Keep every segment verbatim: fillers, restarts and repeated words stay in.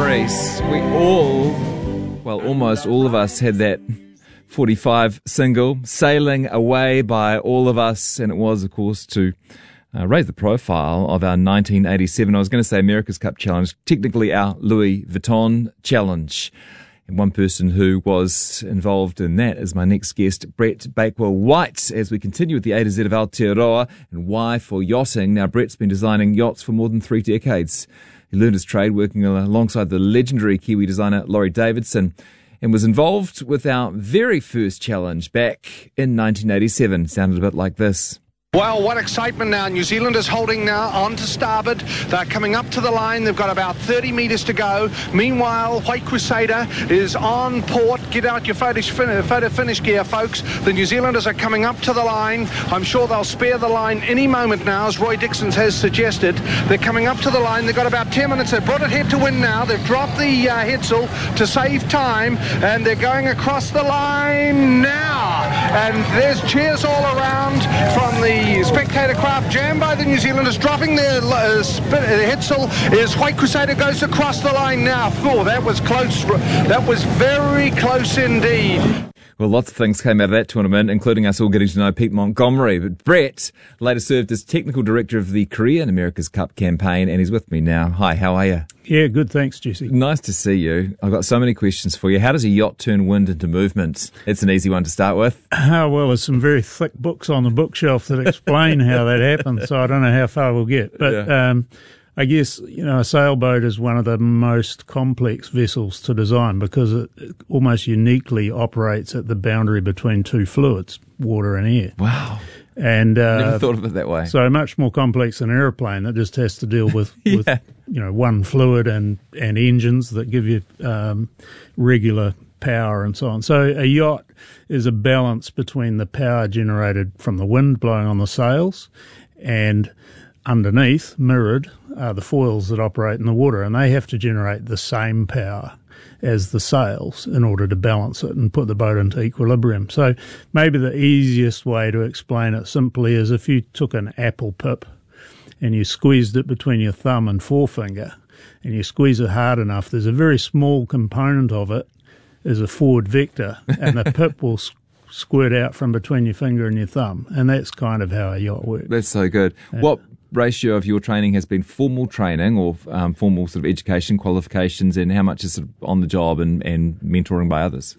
memories. We all, well, almost all of us had that forty-five single, Sailing Away by All of Us, and it was, of course, to uh, raise the profile of our nineteen eighty-seven, I was going to say America's Cup Challenge, technically our Louis Vuitton Challenge. And one person who was involved in that is my next guest, Brett Bakewell-White, as we continue with the A to Z of Aotearoa and why for yachting. Now, Brett's been designing yachts for more than three decades. He learned his trade working alongside the legendary Kiwi designer Laurie Davidson and was involved with our very first challenge back in nineteen eighty-seven. Sounded a bit like this. Well, what excitement now. New Zealand is holding now on to starboard. They're coming up to the line. They've got about thirty metres to go. Meanwhile, White Crusader is on port. Get out your photo, photo finish gear, folks. The New Zealanders are coming up to the line. I'm sure they'll spare the line any moment now, as Roy Dixon has suggested. They're coming up to the line. They've got about ten minutes. They've brought it head to wind now. They've dropped the uh, headsail to save time, and they're going across the line now. And there's cheers all around from the The spectator craft jammed by the New Zealanders, dropping their uh, headsail as White Crusader goes across the line now. Oh, that was close. That was very close indeed. Well, lots of things came out of that tournament, including us all getting to know Pete Montgomery. But Brett later served as technical director of the Korean America's Cup campaign, and he's with me now. Hi, how are you? Yeah, good, thanks, Jesse. Nice to see you. I've got so many questions for you. How does a yacht turn wind into movement? It's an easy one to start with. Oh, well, there's some very thick books on the bookshelf that explain how that happens, so I don't know how far we'll get. But yeah. um, I guess, you know, a sailboat is one of the most complex vessels to design because it almost uniquely operates at the boundary between two fluids, water and air. Wow. And uh, never thought of it that way. So much more complex than an aeroplane that just has to deal with, yeah. with you know, one fluid and, and engines that give you um, regular power and so on. So a yacht is a balance between the power generated from the wind blowing on the sails and underneath, mirrored, are the foils that operate in the water, and they have to generate the same power as the sails in order to balance it and put the boat into equilibrium. So maybe the easiest way to explain it simply is if you took an apple pip and you squeezed it between your thumb and forefinger and you squeeze it hard enough, there's a very small component of it is a forward vector, and the pip will squirt out from between your finger and your thumb, and that's kind of how a yacht works. That's so good. Yeah. What ratio of your training has been formal training or um, formal sort of education qualifications, and how much is sort of on the job and, and mentoring by others?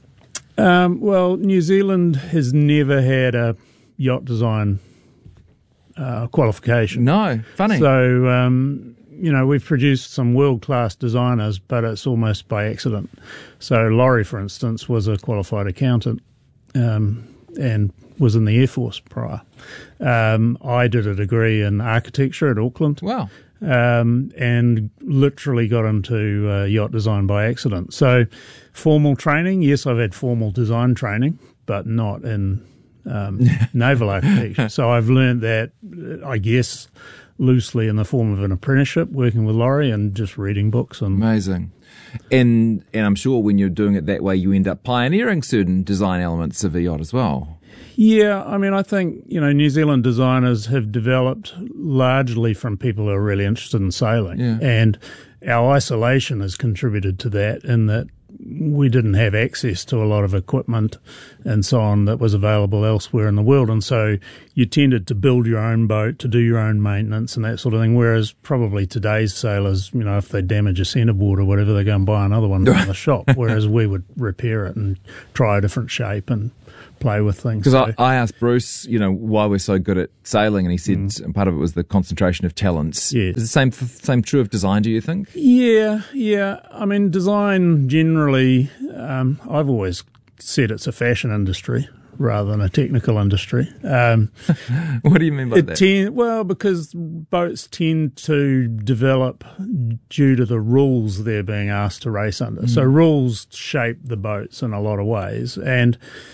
Um, well, New Zealand has never had a yacht design uh, qualification. No, funny. So, um, you know, we've produced some world-class designers, but it's almost by accident. So Laurie, for instance, was a qualified accountant um, and was in the Air Force prior. Um, I did a degree in architecture at Auckland. Wow. Um, and literally got into uh, yacht design by accident. So formal training, yes, I've had formal design training, but not in um, naval architecture. So I've learned that, I guess, loosely in the form of an apprenticeship, working with Laurie and just reading books. And amazing. And, and I'm sure when you're doing it that way, you end up pioneering certain design elements of a yacht as well. Yeah, I mean, I think, you know, New Zealand designers have developed largely from people who are really interested in sailing. Yeah. And our isolation has contributed to that in that we didn't have access to a lot of equipment and so on that was available elsewhere in the world. And so you tended to build your own boat, to do your own maintenance and that sort of thing, whereas probably today's sailors, you know, if they damage a centreboard or whatever, they go and buy another one from the shop, whereas we would repair it and try a different shape and play with things. Because so. I, I asked Bruce, you know, why we're so good at sailing, and he said mm. part of it was the concentration of talents. Yes. Is the same same true of design, do you think? Yeah, yeah. I mean, design generally, um, I've always said it's a fashion industry rather than a technical industry. Um, what do you mean by that? Ten, well, because boats tend to develop due to the rules they're being asked to race under. Mm. So rules shape the boats in a lot of ways, and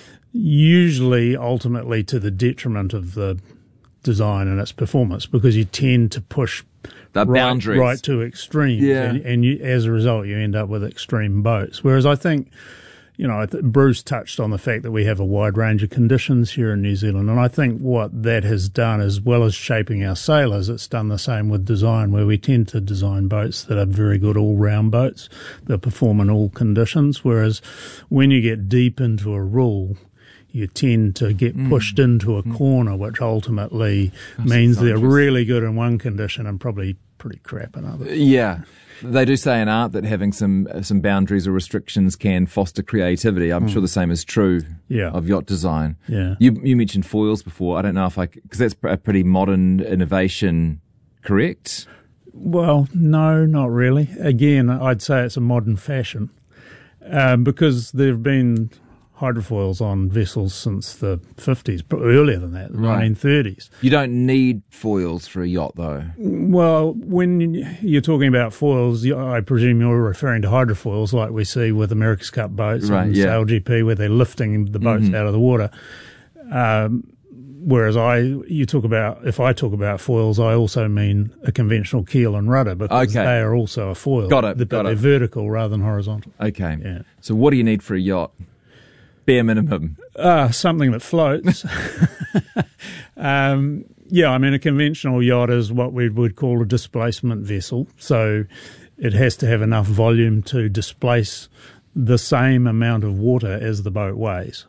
usually ultimately to the detriment of the design and its performance, because you tend to push the right, boundaries right to extremes, yeah. and, and you, as a result you end up with extreme boats. Whereas I think you know, I th- Bruce touched on the fact that we have a wide range of conditions here in New Zealand, and I think what that has done, as well as shaping our sailors, it's done the same with design, where we tend to design boats that are very good all-round boats that perform in all conditions, whereas when you get deep into a rule, you tend to get pushed mm. into a mm. corner, which ultimately That's means they're really good in one condition and probably pretty crap in others. Yeah. They do say in art that having some some boundaries or restrictions can foster creativity. I'm mm. sure the same is true yeah. of yacht design. Yeah. You you mentioned foils before. I don't know if I... Because that's a pretty modern innovation, correct? Well, no, not really. Again, I'd say it's a modern fashion um, because there have been hydrofoils on vessels since the fifties, earlier than that, the right. nineteen thirties. You don't need foils for a yacht, though. Well, when you're talking about foils, I presume you're referring to hydrofoils like we see with America's Cup boats right, and yeah. Sail G P, where they're lifting the boats mm-hmm. out of the water. Um, whereas I, you talk about, if I talk about foils, I also mean a conventional keel and rudder, because okay. they are also a foil. Got it, but got they're it. vertical rather than horizontal. Okay. Yeah. So what do you need for a yacht? Bare minimum. Uh, something that floats. um, yeah, I mean, a conventional yacht is what we would call a displacement vessel. So it has to have enough volume to displace the same amount of water as the boat weighs.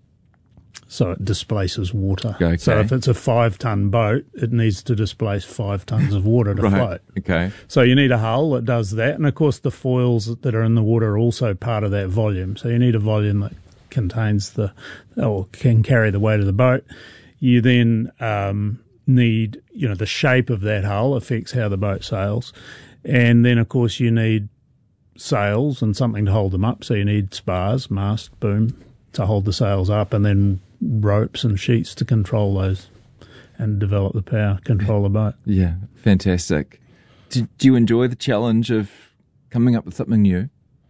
So it displaces water. Okay. So if it's a five-ton boat, it needs to displace five tons of water to right. float. Okay. So you need a hull that does that. And, of course, the foils that are in the water are also part of that volume. So you need a volume that contains the, or can carry the weight of the boat. You then um, need, you know, the shape of that hull affects how the boat sails. And then, of course, you need sails and something to hold them up. So you need spars, mast, boom, to hold the sails up, and then ropes and sheets to control those and develop the power, control the boat. Yeah, fantastic. Did, do you enjoy the challenge of coming up with something new?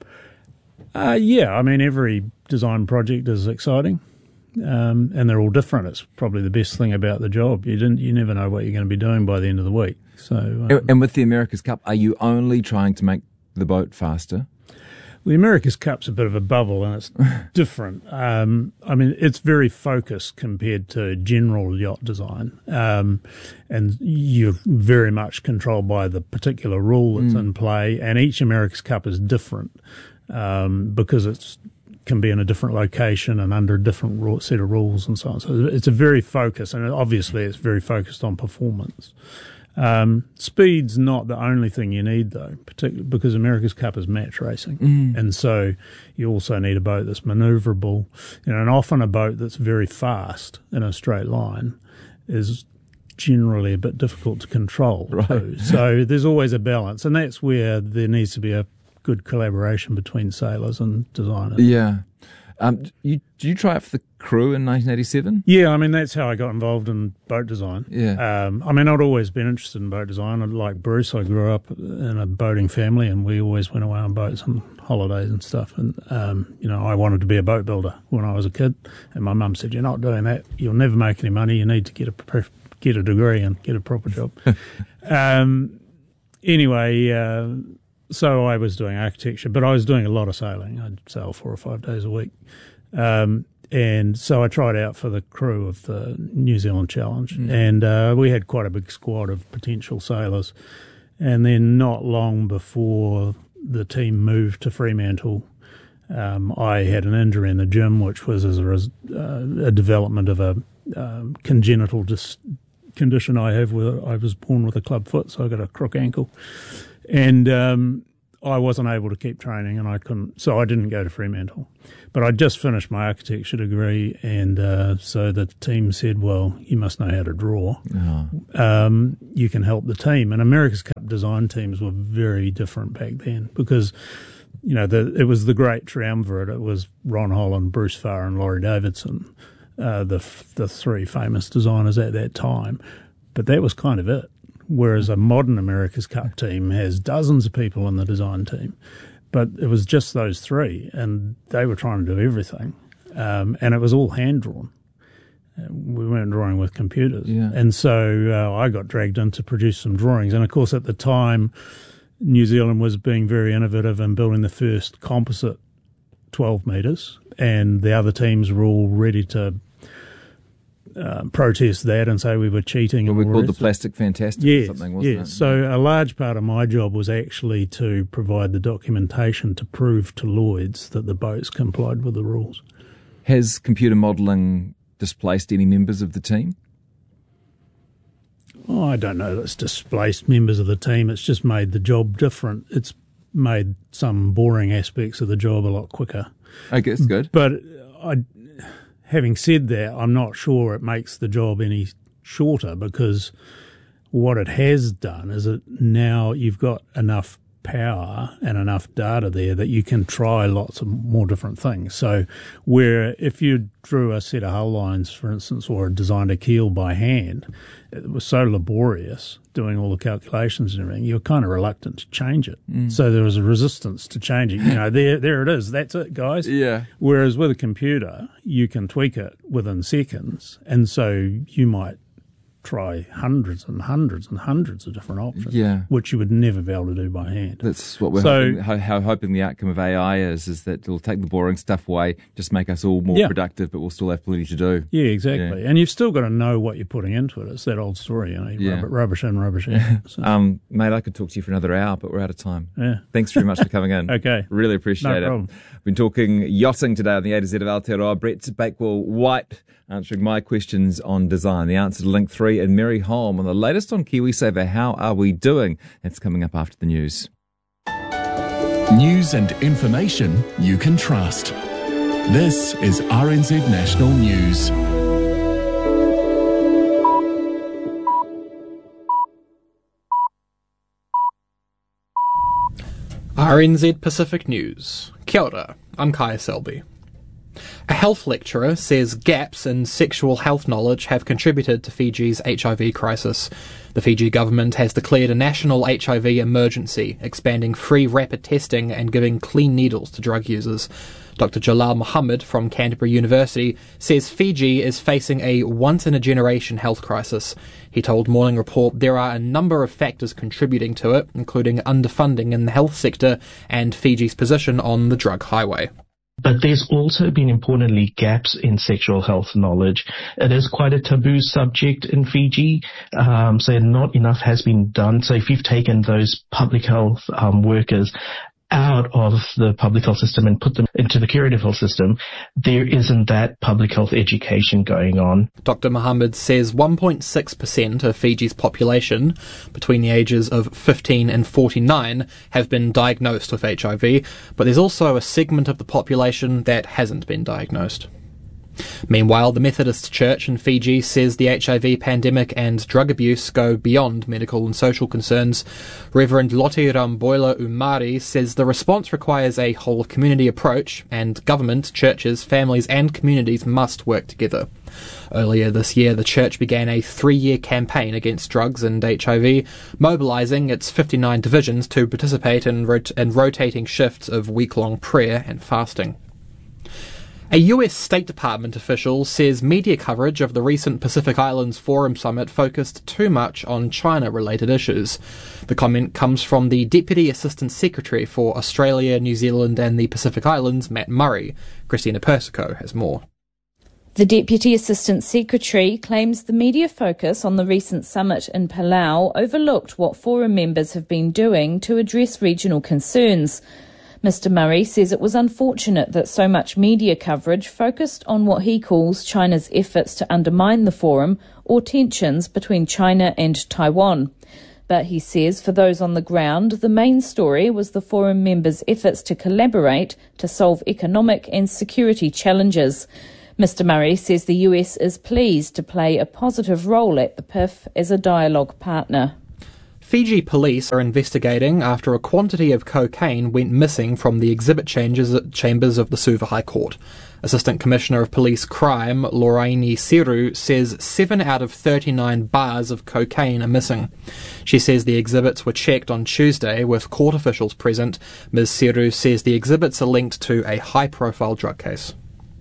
Uh, yeah, I mean, every design project is exciting, um, and they're all different. It's probably the best thing about the job. You didn't, you never know what you're going to be doing by the end of the week. So, um, and with the America's Cup, are you only trying to make the boat faster? The America's Cup's a bit of a bubble, and it's different. Um, I mean, it's very focused compared to general yacht design, um, and you're very much controlled by the particular rule that's mm. in play, and each America's Cup is different. Um, because it's can be in a different location and under a different rule, set of rules and so on. So it's a very focused, and obviously it's very focused on performance. Um, speed's not the only thing you need, though, particularly because America's Cup is match racing, mm. and so you also need a boat that's manoeuvrable. You know, and often a boat that's very fast in a straight line is generally a bit difficult to control. Right. Too. So there's always a balance, and that's where there needs to be a good collaboration between sailors and designers. Yeah. Um, you, did you try it for the crew in nineteen eighty-seven? Yeah, I mean, that's how I got involved in boat design. Yeah. Um, I mean, I'd always been interested in boat design. Like Bruce, I grew up in a boating family, and we always went away on boats and holidays and stuff. And, um, you know, I wanted to be a boat builder when I was a kid. And my mum said, you're not doing that. You'll never make any money. You need to get a, get a degree and get a proper job. um, anyway... Uh, So I was doing architecture, but I was doing a lot of sailing. I'd sail four or five days a week. Um, and so I tried out for the crew of the New Zealand Challenge. Mm. And uh, we had quite a big squad of potential sailors. And then not long before the team moved to Fremantle, um, I had an injury in the gym, which was as a, uh, a development of a um, congenital dis- condition I have. Where I was born with a club foot, so I got a crook ankle. And um, I wasn't able to keep training, and I couldn't, so I didn't go to Fremantle. But I just finished my architecture degree, and uh, so the team said, well, you must know how to draw. Oh. Um, you can help the team. And America's Cup design teams were very different back then because, you know, the, it was the great triumvirate. It was Ron Holland, Bruce Farr, and Laurie Davidson, uh, the the three famous designers at that time. But that was kind of it. Whereas a modern America's Cup team has dozens of people in the design team. But it was just those three, and they were trying to do everything. Um, and it was all hand-drawn. We weren't drawing with computers. Yeah. And so uh, I got dragged in to produce some drawings. And, of course, at the time, New Zealand was being very innovative in building the first composite twelve metres, and the other teams were all ready to uh, protest that and say we were cheating. Well, and we all called the rest. plastic fantastic yes, or something, wasn't yes. it? So a large part of my job was actually to provide the documentation to prove to Lloyd's that the boats complied with the rules. Has computer modelling displaced any members of the team? Oh, I don't know that it's displaced members of the team. It's just made the job different. It's made some boring aspects of the job a lot quicker. Okay, that's good. But I, having said that, I'm not sure it makes the job any shorter, because what it has done is that now you've got enough power and enough data there that you can try lots of more different things. So where if you drew a set of hull lines, for instance, or designed a keel by hand, it was so laborious doing all the calculations and everything, you're kind of reluctant to change it. Mm. So there was a resistance to changing. You know, there there it is. That's it, guys. Yeah. Whereas with a computer, you can tweak it within seconds. And so you might try hundreds and hundreds and hundreds of different options, yeah. which you would never be able to do by hand. That's what we're so, hoping, how, how hoping the outcome of A I is, is that it'll take the boring stuff away, just make us all more yeah. productive, but we'll still have plenty to do. Yeah, exactly. Yeah. And you've still got to know what you're putting into it. It's that old story, you know, yeah. rubbish, rubbish in, rubbish out. Yeah. So. Um, mate, I could talk to you for another hour, but we're out of time. Yeah. Thanks very much for coming in. Okay. Really appreciate no it. Problem. I've been talking yachting today on the A to Z of Aotearoa. Brett Bakewell White answering my questions on design. The answer to link three, and Mary Holm on the latest on KiwiSaver. How are we doing? That's coming up after the news. News and information you can trust. This is R N Z National News. R N Z Pacific News. Kia ora, I'm Kaya Selby. A health lecturer says gaps in sexual health knowledge have contributed to Fiji's H I V crisis. The Fiji government has declared a national H I V emergency, expanding free rapid testing and giving clean needles to drug users. Doctor Jalal Muhammad from Canterbury University says Fiji is facing a once-in-a-generation health crisis. He told Morning Report there are a number of factors contributing to it, including underfunding in the health sector and Fiji's position on the drug highway. But there's also been, importantly, gaps in sexual health knowledge. It is quite a taboo subject in Fiji, um, so not enough has been done. So if you've taken those public health um, workers out of the public health system and put them into the curative health system, there isn't that public health education going on. Doctor Muhammad says one point six percent of Fiji's population between the ages of fifteen and forty-nine have been diagnosed with H I V, but there's also a segment of the population that hasn't been diagnosed. Meanwhile, the Methodist Church in Fiji says the H I V pandemic and drug abuse go beyond medical and social concerns. Reverend Lottie Ramboila Umari says the response requires a whole-of-community approach, and government, churches, families and communities must work together. Earlier this year, the church began a three-year campaign against drugs and H I V, mobilising its fifty-nine divisions to participate in, rot- in rotating shifts of week-long prayer and fasting. A U S State Department official says media coverage of the recent Pacific Islands Forum Summit focused too much on China-related issues. The comment comes from the Deputy Assistant Secretary for Australia, New Zealand and the Pacific Islands, Matt Murray. Christina Persico has more. The Deputy Assistant Secretary claims the media focus on the recent summit in Palau overlooked what forum members have been doing to address regional concerns. Mister Murray says it was unfortunate that so much media coverage focused on what he calls China's efforts to undermine the forum or tensions between China and Taiwan. But he says for those on the ground, the main story was the forum members' efforts to collaborate to solve economic and security challenges. Mister Murray says the U S is pleased to play a positive role at the P I F as a dialogue partner. Fiji police are investigating after a quantity of cocaine went missing from the exhibit chambers of the Suva High Court. Assistant Commissioner of Police Crime, Loraini Seru, says seven out of thirty-nine bars of cocaine are missing. She says the exhibits were checked on Tuesday with court officials present. Miz Seru says the exhibits are linked to a high-profile drug case.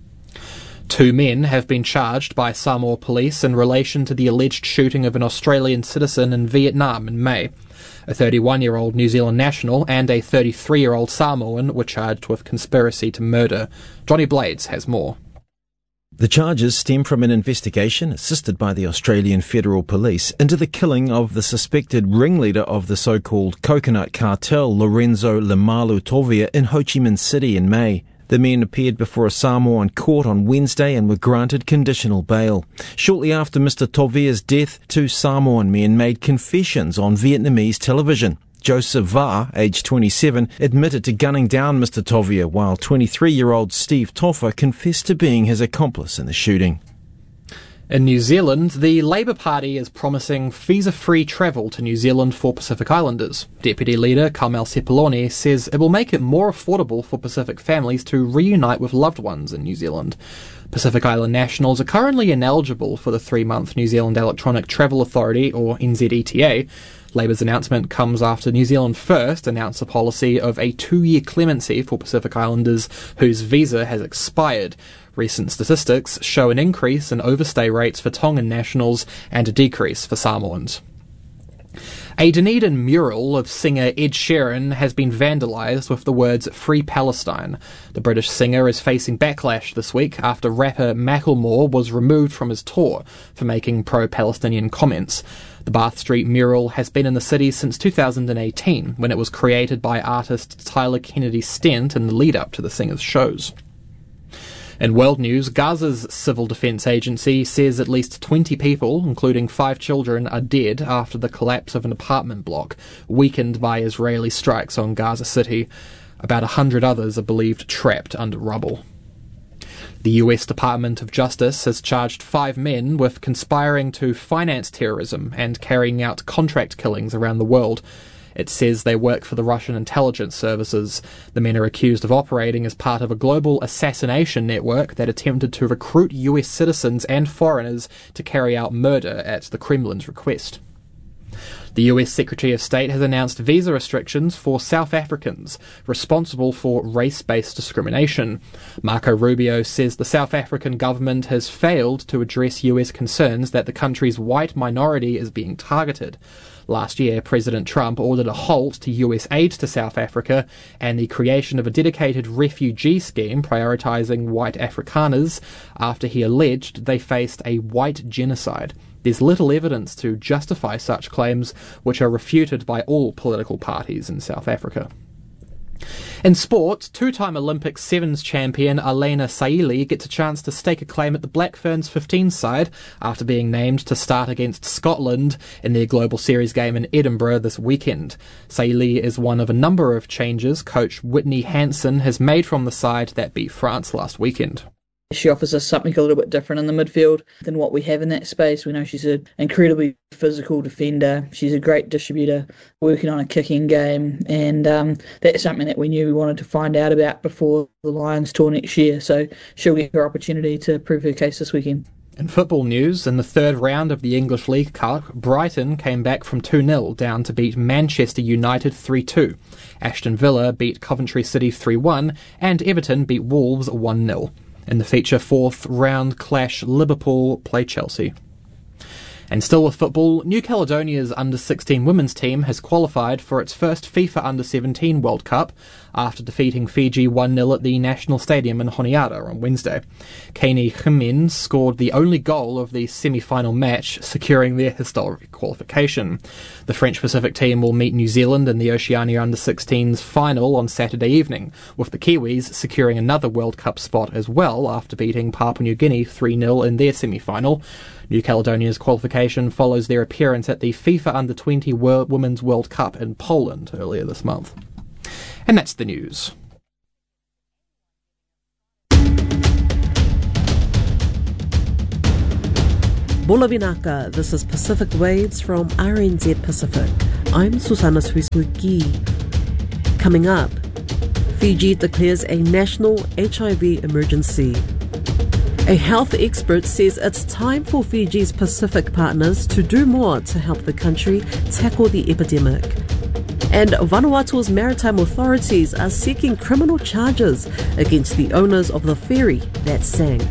Two men have been charged by Samoa police in relation to the alleged shooting of an Australian citizen in Vietnam in May. A thirty-one-year-old New Zealand national and a thirty-three-year-old Samoan were charged with conspiracy to murder. Johnny Blades has more. The charges stem from an investigation, assisted by the Australian Federal Police, into the killing of the suspected ringleader of the so-called coconut cartel, Lorenzo Lemalu Tovia, in Ho Chi Minh City in May. The men appeared before a Samoan court on Wednesday and were granted conditional bail. Shortly after Mister Tovia's death, two Samoan men made confessions on Vietnamese television. Joseph Va, aged twenty-seven, admitted to gunning down Mister Tovia, while twenty-three-year-old Steve Toffa confessed to being his accomplice in the shooting. In New Zealand, the Labour Party is promising visa-free travel to New Zealand for Pacific Islanders. Deputy Leader Carmel Sepuloni says it will make it more affordable for Pacific families to reunite with loved ones in New Zealand. Pacific Island nationals are currently ineligible for the three-month New Zealand Electronic Travel Authority, or N Z E T A. Labour's announcement comes after New Zealand First announced a policy of a two-year clemency for Pacific Islanders whose visa has expired. Recent statistics show an increase in overstay rates for Tongan nationals and a decrease for Samoans. A Dunedin mural of singer Ed Sheeran has been vandalised with the words Free Palestine. The British singer is facing backlash this week after rapper Macklemore was removed from his tour for making pro-Palestinian comments. The Bath Street mural has been in the city since two thousand eighteen, when it was created by artist Tyler Kennedy Stent in the lead-up to the singer's shows. In world news, Gaza's civil defence agency says at least twenty people, including five children, are dead after the collapse of an apartment block, weakened by Israeli strikes on Gaza City. About a hundred others are believed trapped under rubble. The U S Department of Justice has charged five men with conspiring to finance terrorism and carrying out contract killings around the world. It says they work for the Russian intelligence services. The men are accused of operating as part of a global assassination network that attempted to recruit U S citizens and foreigners to carry out murder at the Kremlin's request. The U S Secretary of State has announced visa restrictions for South Africans responsible for race-based discrimination. Marco Rubio says the South African government has failed to address U S concerns that the country's white minority is being targeted. Last year, President Trump ordered a halt to U S aid to South Africa and the creation of a dedicated refugee scheme prioritising white Afrikaners after he alleged they faced a white genocide. There's little evidence to justify such claims, which are refuted by all political parties in South Africa. In sport, two-time Olympic sevens champion Alena Saili gets a chance to stake a claim at the Black Ferns fifteen side after being named to start against Scotland in their Global Series game in Edinburgh this weekend. Saili is one of a number of changes coach Whitney Hansen has made from the side that beat France last weekend. She offers us something a little bit different in the midfield than what we have in that space. We know she's an incredibly physical defender. She's a great distributor, working on a kicking game, and um, that's something that we knew we wanted to find out about before the Lions tour next year. So she'll get her opportunity to prove her case this weekend. In football news, in the third round of the English League Cup, Brighton came back from two nil down to beat Manchester United three two. Aston Villa beat Coventry City three one, and Everton beat Wolves one nil. In the feature fourth round clash, Liverpool play Chelsea. And still with football, New Caledonia's under sixteen women's team has qualified for its first FIFA under seventeen World Cup after defeating Fiji one nil at the National Stadium in Honiara on Wednesday. Kani Jimenez scored the only goal of the semi-final match, securing their historic qualification. The French Pacific team will meet New Zealand in the Oceania under sixteens final on Saturday evening, with the Kiwis securing another World Cup spot as well after beating Papua New Guinea three nil in their semi-final. New Caledonia's qualification follows their appearance at the FIFA under twenty World Women's World Cup in Poland earlier this month. And that's the news. Bula Vinaka, this is Pacific Waves from R N Z Pacific. I'm Susanna Suisuki. Coming up, Fiji declares a national H I V emergency. A health expert says it's time for Fiji's Pacific partners to do more to help the country tackle the epidemic. And Vanuatu's maritime authorities are seeking criminal charges against the owners of the ferry that sank.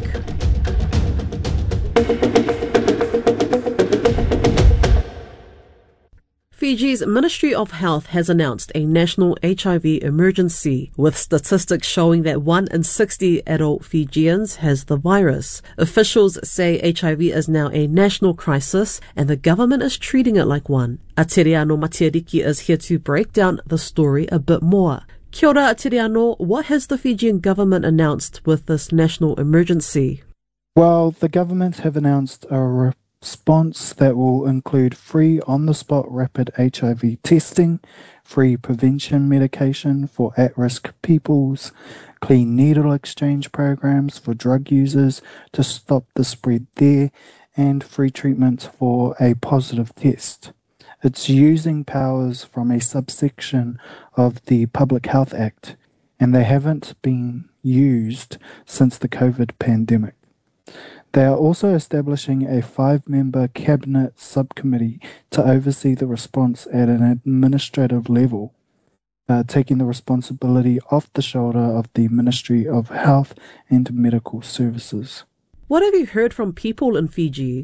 Fiji's Ministry of Health has announced a national H I V emergency, with statistics showing that one in sixty adult Fijians has the virus. Officials say H I V is now a national crisis and the government is treating it like one. Atiriano Matiariki is here to break down the story a bit more. Kia ora, Atiriano. What has the Fijian government announced with this national emergency? Well, the government have announced a response that will include free on-the-spot rapid H I V testing, free prevention medication for at-risk peoples, clean needle exchange programs for drug users to stop the spread there, and free treatment for a positive test. It's using powers from a subsection of the Public Health Act, and they haven't been used since the COVID pandemic. They are also establishing a five-member cabinet subcommittee to oversee the response at an administrative level, uh, taking the responsibility off the shoulder of the Ministry of Health and Medical Services. What have you heard from people in Fiji?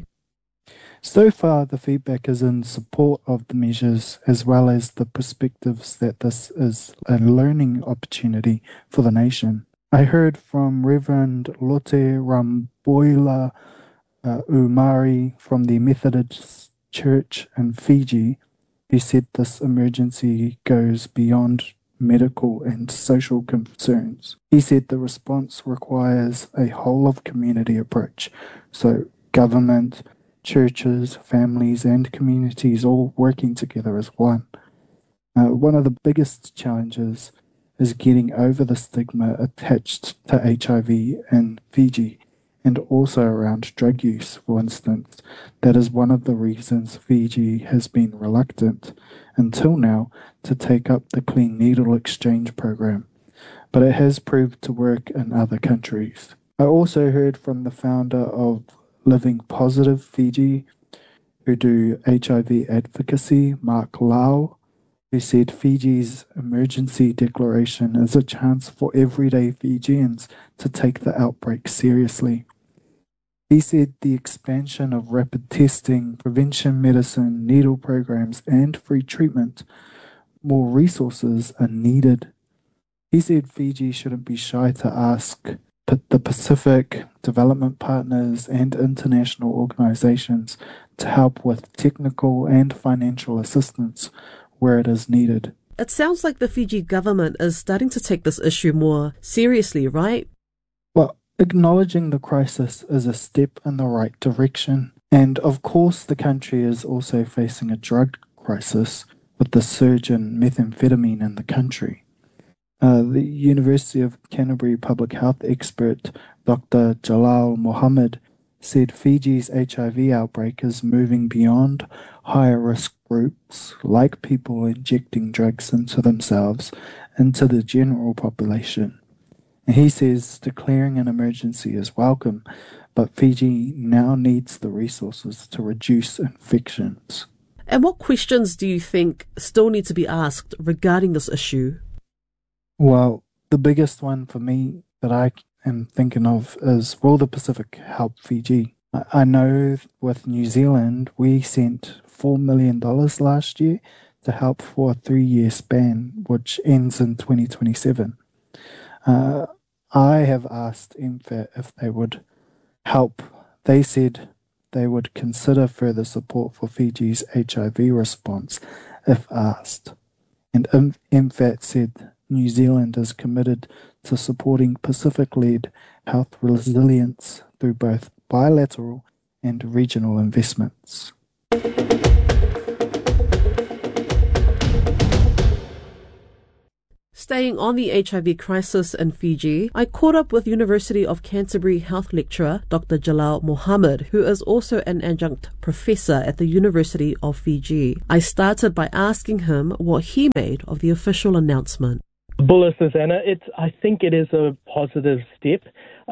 So far, the feedback is in support of the measures, as well as the perspectives that this is a learning opportunity for the nation. I heard from Reverend Lote Ramboila uh, Umari from the Methodist Church in Fiji, who said this emergency goes beyond medical and social concerns. He said the response requires a whole-of-community approach, so government, churches, families and communities all working together as one. Uh, one of the biggest challenges is getting over the stigma attached to H I V in Fiji, and also around drug use, for instance. That is one of the reasons Fiji has been reluctant, until now, to take up the Clean Needle Exchange program, but it has proved to work in other countries. I also heard from the founder of Living Positive Fiji, who do H I V advocacy, Mark Lau, who said Fiji's emergency declaration is a chance for everyday Fijians to take the outbreak seriously. He said the expansion of rapid testing, prevention medicine, needle programs, and free treatment, more resources are needed. He said Fiji shouldn't be shy to ask the Pacific, development partners, and international organizations to help with technical and financial assistance where it is needed. It sounds like the Fiji government is starting to take this issue more seriously, right? Well, acknowledging the crisis is a step in the right direction. And of course, the country is also facing a drug crisis with the surge in methamphetamine in the country. Uh, the University of Canterbury public health expert Doctor Jalal Mohammed said Fiji's H I V outbreak is moving beyond higher risk groups, like people injecting drugs into themselves, into the general population. And he says declaring an emergency is welcome, but Fiji now needs the resources to reduce infections. And what questions do you think still need to be asked regarding this issue? Well, the biggest one for me that I am thinking of is, will the Pacific help Fiji? I know with New Zealand, we sent four million dollars last year to help for a three-year span, which ends in twenty twenty-seven. Uh, I have asked M F A T if they would help. They said they would consider further support for Fiji's H I V response if asked. And M F A T said New Zealand is committed to supporting Pacific-led health resilience through both bilateral and regional investments. Staying on the H I V crisis in Fiji, I caught up with University of Canterbury health lecturer Doctor Jalal Mohammed, who is also an adjunct professor at the University of Fiji. I started by asking him what he made of the official announcement. Bula Susanna, it's, I think it is a positive step.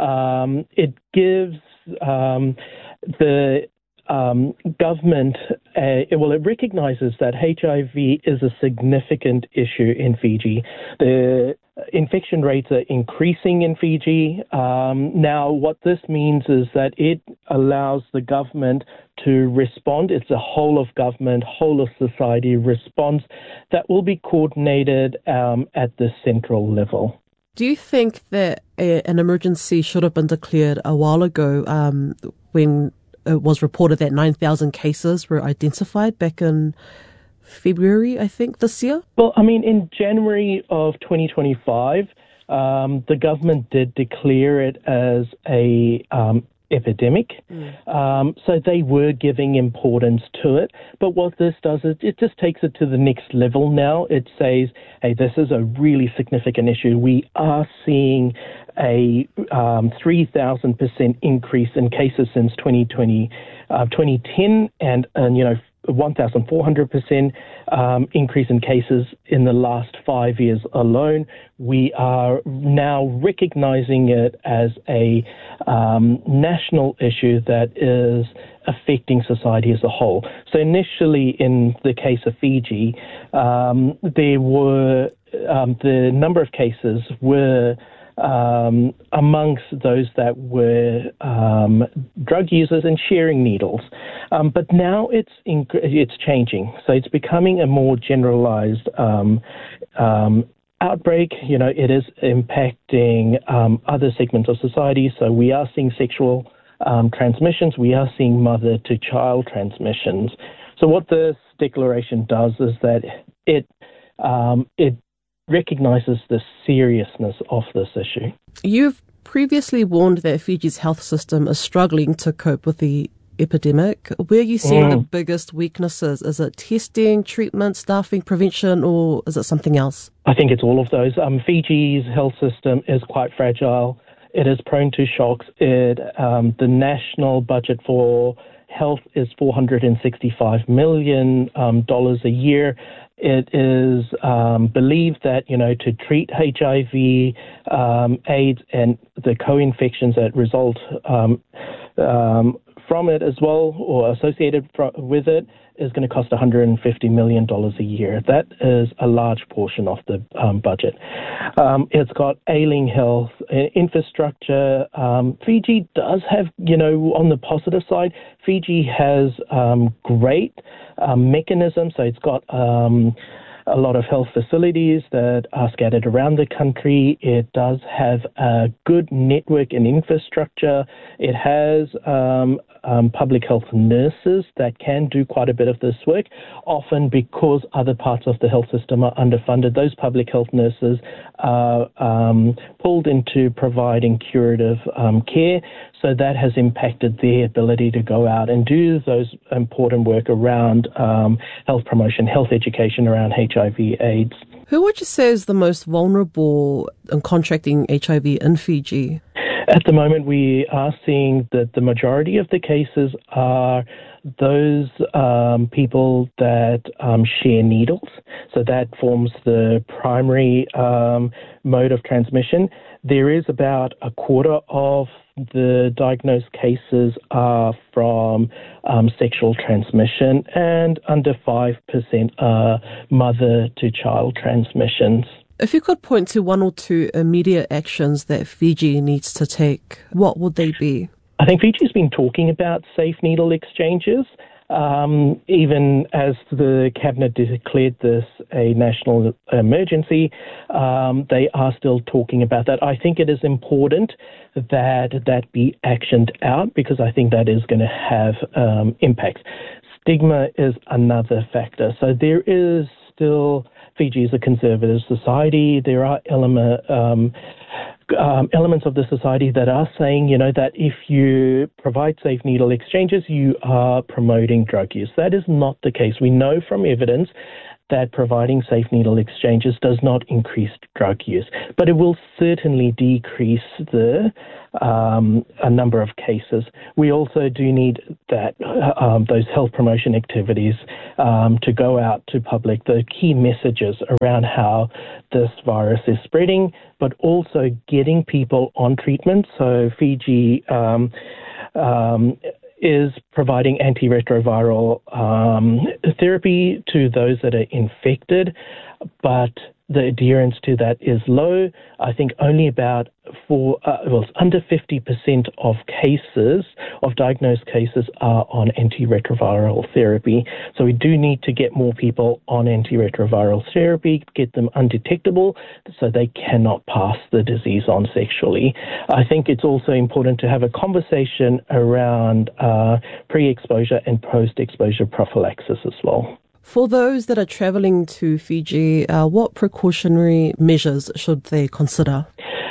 Um, it gives um, the um, government a, well, it recognizes that H I V is a significant issue in Fiji. The infection rates are increasing in Fiji. Um, now, what this means is that it allows the government to respond. It's a whole of government, whole of society response that will be coordinated um, at the central level. Do you think that a, an emergency should have been declared a while ago um, when it was reported that nine thousand cases were identified back in February, I think, this year? Well, I mean, in January of twenty twenty-five, um, the government did declare it as a um, epidemic. Mm. Um, so they were giving importance to it. But what this does is it just takes it to the next level now. It says, hey, this is a really significant issue. We are seeing a um, three thousand percent increase in cases since twenty twenty, uh, twenty ten, and, and you know, one thousand four hundred percent um, increase in cases in the last five years alone. We are now recognizing it as a um, national issue that is affecting society as a whole. So initially, in the case of Fiji, um, there were um, the number of cases were Um, amongst those that were um, drug users and sharing needles. Um, but now it's inc- it's changing. So it's becoming a more generalized um, um, outbreak. You know, it is impacting um, other segments of society. So we are seeing sexual um, transmissions. We are seeing mother-to-child transmissions. So what this declaration does is that it um, it recognises the seriousness of this issue. You've previously warned that Fiji's health system is struggling to cope with the epidemic. Where are you seeing mm. the biggest weaknesses? Is it testing, treatment, staffing, prevention, or is it something else? I think it's all of those. Um, Fiji's health system is quite fragile. It is prone to shocks. It um, the national budget for health is four hundred sixty-five million dollars um, a year. It is um, believed that, you know, to treat H I V, um, AIDS, and the co-infections that result um, um, from it as well, or associated fr- with it, is going to cost one hundred fifty million dollars a year. That is a large portion of the um, budget. Um, it's got ailing health infrastructure. Um, Fiji does have, you know, on the positive side, Fiji has um, great um, mechanisms. So it's got um, a lot of health facilities that are scattered around the country. It does have a good network and infrastructure. It has um, um, public health nurses that can do quite a bit of this work, often because other parts of the health system are underfunded. Those public health nurses are um, pulled into providing curative um, care. So that has impacted their ability to go out and do those important work around um, health promotion, health education around H I V AIDS. Who would you say is the most vulnerable in contracting H I V in Fiji? At the moment, we are seeing that the majority of the cases are those um, people that um, share needles. So that forms the primary um, mode of transmission. There is about a quarter of the diagnosed cases are from um, sexual transmission, and under five percent are mother-to-child transmissions. If you could point to one or two immediate actions that Fiji needs to take, what would they be? I think Fiji's been talking about safe needle exchanges. Um, even as the Cabinet declared this a national emergency, um, they are still talking about that. I think it is important that that be actioned out, because I think that is going to have um, impacts. Stigma is another factor. So there is still, Fiji is a conservative society. There are element, um, um, elements of the society that are saying, you know, that if you provide safe needle exchanges, you are promoting drug use. That is not the case. We know from evidence that providing safe needle exchanges does not increase drug use, but it will certainly decrease the um, a number of cases. We also do need that um, those health promotion activities um, to go out to public, the key messages around how this virus is spreading, but also getting people on treatment. So Fiji um, um, is providing antiretroviral um, therapy to those that are infected, but the adherence to that is low. I think only about for uh, well, it's under fifty percent of cases, of diagnosed cases, are on antiretroviral therapy. So we do need to get more people on antiretroviral therapy, get them undetectable so they cannot pass the disease on sexually. I think it's also important to have a conversation around uh, pre-exposure and post-exposure prophylaxis as well. For those that are travelling to Fiji, uh, what precautionary measures should they consider?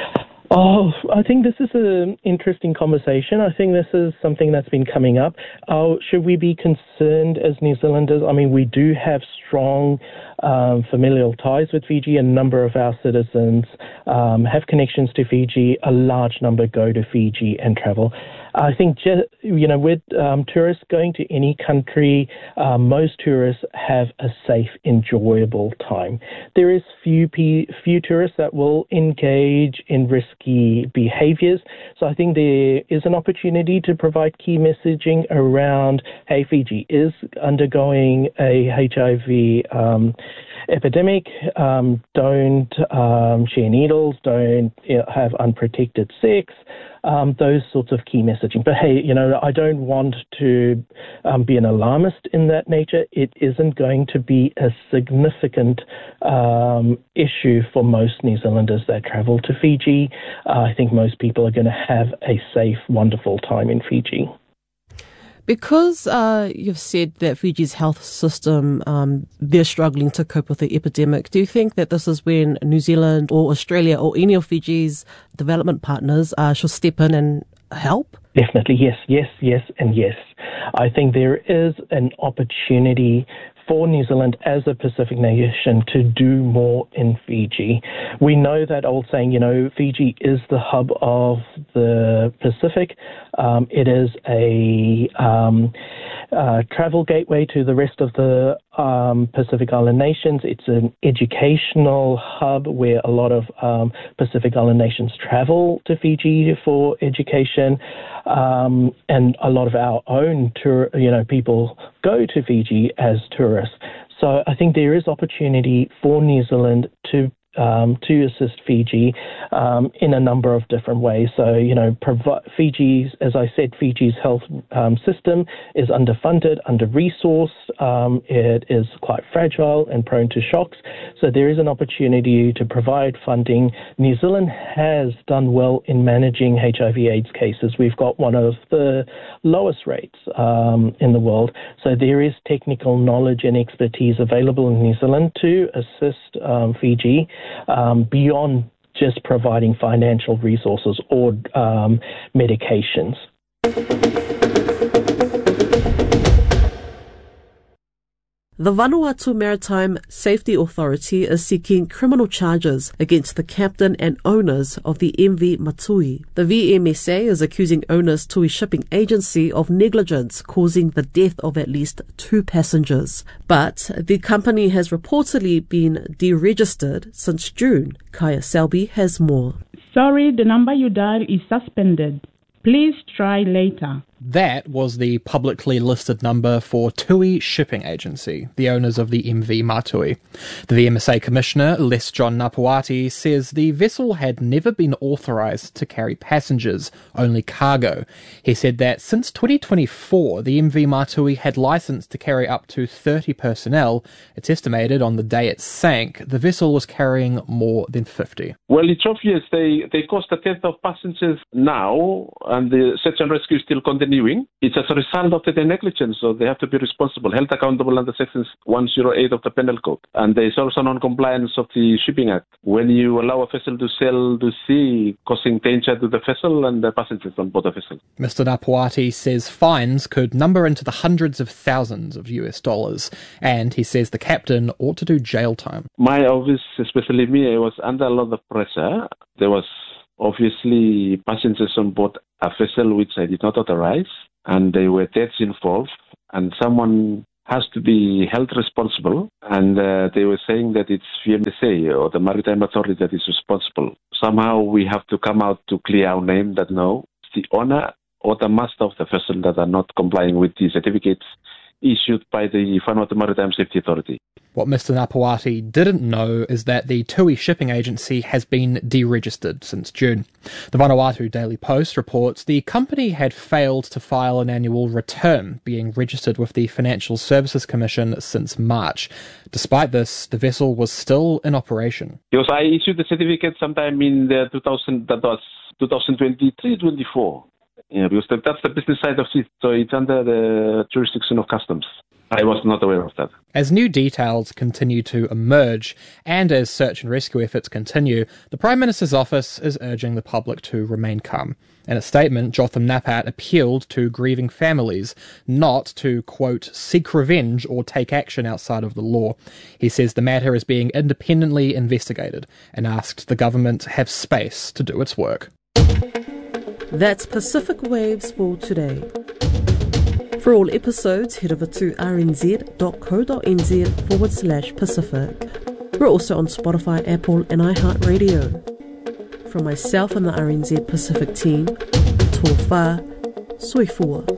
Oh, I think this is an interesting conversation. I think this is something that's been coming up. Uh, should we be concerned as New Zealanders? I mean, we do have strong um, familial ties with Fiji. A number of our citizens um, have connections to Fiji. A large number go to Fiji and travel. I think, you know, with um, tourists going to any country, uh, most tourists have a safe, enjoyable time. There is few p- few tourists that will engage in risky behaviours. So I think there is an opportunity to provide key messaging around, hey, Fiji is undergoing a H I V um, epidemic. Um, don't um, share needles. Don't you know, have unprotected sex. Um, those sorts of key messaging. But hey, you know, I don't want to um, be an alarmist in that nature. It isn't going to be a significant um, issue for most New Zealanders that travel to Fiji. Uh, I think most people are going to have a safe, wonderful time in Fiji. Because uh, you've said that Fiji's health system, um, they're struggling to cope with the epidemic, do you think that this is when New Zealand or Australia or any of Fiji's development partners uh, should step in and help? Definitely, yes, yes, yes, and yes. I think there is an opportunity for New Zealand as a Pacific nation to do more in Fiji. We know that old saying, you know, Fiji is the hub of the Pacific. Um, it is a um, uh, travel gateway to the rest of the um, Pacific Island nations. It's an educational hub where a lot of um, Pacific Island nations travel to Fiji for education. Um, and a lot of our own tour, you know, people go to Fiji as tourists. So I think there is opportunity for New Zealand to um, to assist Fiji um, in a number of different ways. So, you know, provi- Fiji's, as I said, Fiji's health um, system is underfunded, under-resourced. Um, it is quite fragile and prone to shocks. So there is an opportunity to provide funding. New Zealand has done well in managing H I V AIDS cases. We've got one of the lowest rates um, in the world. So there is technical knowledge and expertise available in New Zealand to assist um, Fiji um, beyond just providing financial resources or um, medications. The Vanuatu Maritime Safety Authority is seeking criminal charges against the captain and owners of the M V Matui. The V M S A is accusing owners Tui Shipping Agency of negligence causing the death of at least two passengers. But the company has reportedly been deregistered since June. Kaya Selby has more. Sorry, the number you dialed is suspended. Please try later. That was the publicly listed number for Tui Shipping Agency, the owners of the M V Matui. The V M S A Commissioner, Les John Napuati, says the vessel had never been authorised to carry passengers, only cargo. He said that since twenty twenty-four, the M V Matui had licence to carry up to thirty personnel. It's estimated on the day it sank, the vessel was carrying more than fifty. Well, it's obvious they, they cost a tenth of passengers now, and the search and rescue is still continuing. It's as a result of the negligence, so they have to be responsible, held accountable under Section one oh eight of the Penal Code. And there is also non-compliance of the Shipping Act. When you allow a vessel to sail to sea, causing danger to the vessel and the passengers on board the vessel. Mister Napuati says fines could number into the hundreds of thousands of U S dollars, and he says the captain ought to do jail time. My office, especially me, I was under a lot of pressure. There was obviously passengers on board a vessel which I did not authorize, and there were deaths involved, and someone has to be held responsible, and uh, they were saying that it's V M S A or the Maritime Authority that is responsible. Somehow we have to come out to clear our name that no, it's the owner or the master of the vessel that are not complying with the certificates issued by the Vanuatu Maritime Safety Authority. What Mister Napawati didn't know is that the Tui Shipping Agency has been deregistered since June. The Vanuatu Daily Post reports the company had failed to file an annual return, being registered with the Financial Services Commission since March. Despite this, the vessel was still in operation. Because I issued the certificate sometime in the two thousand, that was twenty twenty-three twenty-four. Yeah, because that's the business side of it, so it's under the jurisdiction of customs. I was not aware of that. As new details continue to emerge, and as search and rescue efforts continue, the Prime Minister's office is urging the public to remain calm. In a statement, Jotham Napat appealed to grieving families not to, quote, seek revenge or take action outside of the law. He says the matter is being independently investigated and asked the government to have space to do its work. That's Pacific Waves for today. For all episodes, head over to rnz.co.nz forward slash Pacific. We're also on Spotify, Apple and iHeartRadio. From myself and the R N Z Pacific team, tō whā, soi fua.